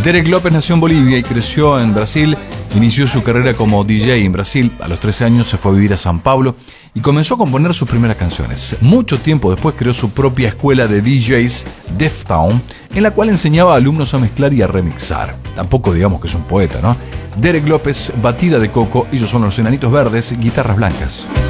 Derek López nació en Bolivia y creció en Brasil. Inició su carrera como DJ en Brasil. A los 13 años se fue a vivir a San Pablo y comenzó a componer sus primeras canciones. Mucho tiempo después creó su propia escuela de DJs, Deftown, en la cual enseñaba a alumnos a mezclar y a remixar. Tampoco digamos que es un poeta, ¿no? Derek López, batida de coco, ellos son los Enanitos Verdes, guitarras blancas.